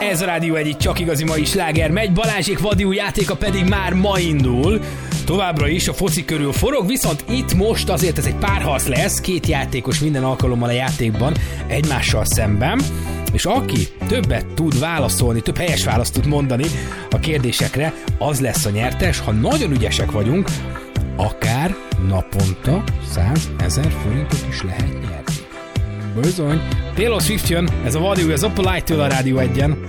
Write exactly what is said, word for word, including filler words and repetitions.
Ez a Rádió egyik csak igazi mai sláger megy, Balázsék vadi új játéka pedig már ma indul. Továbbra is a foci körül forog, viszont itt most azért ez egy párharc lesz, két játékos minden alkalommal a játékban egymással szemben, és aki többet tud válaszolni, több helyes választ tud mondani a kérdésekre, az lesz a nyertes. Ha nagyon ügyesek vagyunk, akár naponta százezer forintot is lehet nyerni. Bizony. Taylor Swift jön, ez a vadi új az Oppolite-től a Rádió egyen.